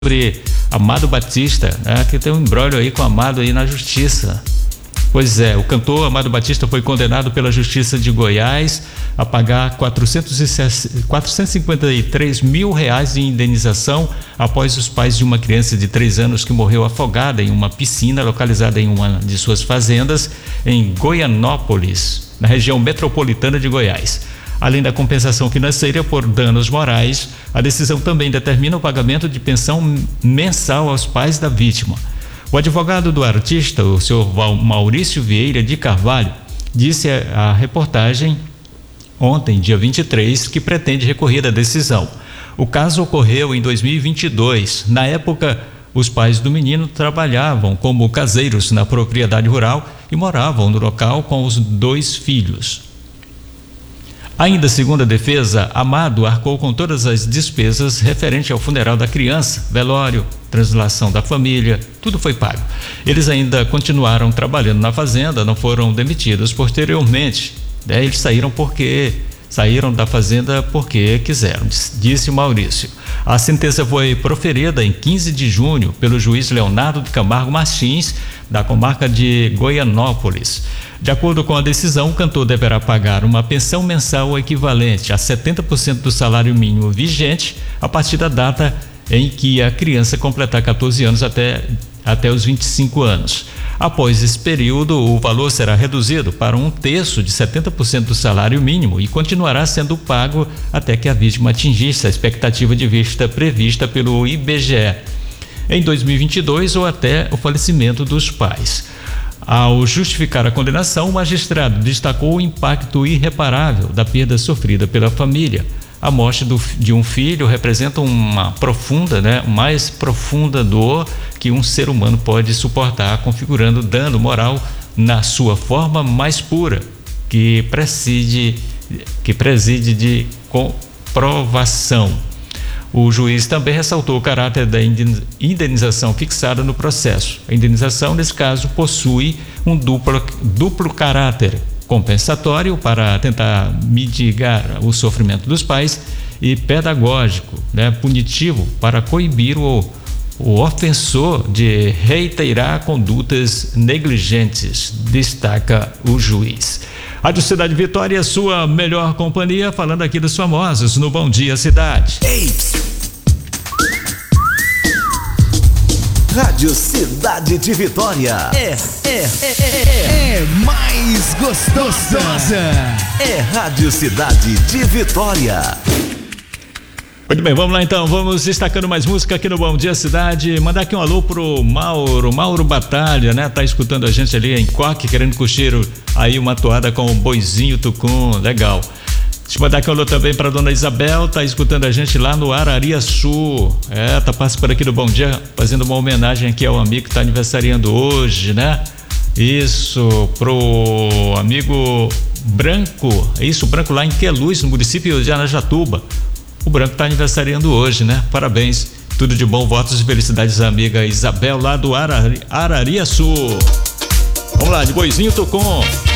sobre Amado Batista, né? Que tem um imbróglio aí com Amado aí na justiça. Pois é, o cantor Amado Batista foi condenado pela Justiça de Goiás a pagar R$453 mil de indenização após os pais de uma criança de 3 anos que morreu afogada em uma piscina localizada em uma de suas fazendas em Goianópolis, na região metropolitana de Goiás. Além da compensação financeira por danos morais, a decisão também determina o pagamento de pensão mensal aos pais da vítima. O advogado do artista, o senhor Maurício Vieira de Carvalho, disse à reportagem ontem, dia 23, que pretende recorrer da decisão. O caso ocorreu em 2022. Na época, os pais do menino trabalhavam como caseiros na propriedade rural e moravam no local com os 2 filhos. Ainda segundo a defesa, Amado arcou com todas as despesas referentes ao funeral da criança, velório, translação da família, tudo foi pago. Eles ainda continuaram trabalhando na fazenda, não foram demitidos posteriormente. Eles saíram da fazenda porque quiseram, disse Maurício. A sentença foi proferida em 15 de junho pelo juiz Leonardo de Camargo Martins, da comarca de Goianópolis. De acordo com a decisão, o cantor deverá pagar uma pensão mensal equivalente a 70% do salário mínimo vigente a partir da data em que a criança completar 14 anos até os 25 anos. Após esse período, o valor será reduzido para 1/3 de 70% do salário mínimo e continuará sendo pago até que a vítima atingisse a expectativa de vida prevista pelo IBGE em 2022 ou até o falecimento dos pais. Ao justificar a condenação, o magistrado destacou o impacto irreparável da perda sofrida pela família. A morte de um filho representa uma mais profunda dor que um ser humano pode suportar, configurando dano moral na sua forma mais pura, que preside de comprovação. O juiz também ressaltou o caráter da indenização fixada no processo. A indenização, nesse caso, possui um duplo caráter: compensatório para tentar mitigar o sofrimento dos pais e pedagógico, punitivo para coibir o ofensor de reiterar condutas negligentes, destaca o juiz. Rádio Cidade Vitória, sua melhor companhia, falando aqui dos famosos no Bom Dia Cidade. Rádio Cidade de Vitória é mais gostosa. É Rádio Cidade de Vitória. Muito bem, vamos lá então, vamos destacando mais música aqui no Bom Dia Cidade. Mandar aqui um alô pro Mauro Batalha, tá escutando a gente ali em Coque, querendo curtir aí uma toada com o Boizinho Tucum, legal. Deixa eu mandar aqui um alô também pra dona Isabel, tá escutando a gente lá no Arariaçu, tá participando aqui do Bom Dia, fazendo uma homenagem aqui ao amigo que tá aniversariando hoje, Isso, pro amigo Branco, o Branco lá em Queluz, no município de Arajatuba. O Branco está aniversariando hoje, Parabéns, tudo de bom, votos e felicidades à amiga Isabel lá do Arariaçu. Vamos lá, de Boizinho Tucum.